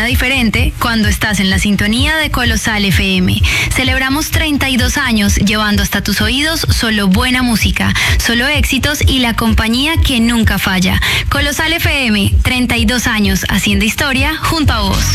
diferente cuando estás en la sintonía de Colosal FM. Celebramos 32 años llevando hasta tus oídos solo buena música, solo éxitos y la compañía que nunca falla. Colosal FM, 32 años haciendo historia junto a vos.